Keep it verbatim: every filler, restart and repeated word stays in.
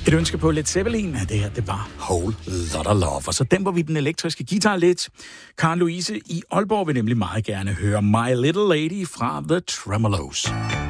Et ønske på Led Zeppelin, det her, det var Whole Lotta Love. Og så dæmper vi den elektriske guitar lidt. Karen Louise i Aalborg vil nemlig meget gerne høre My Little Lady fra The Tremolos.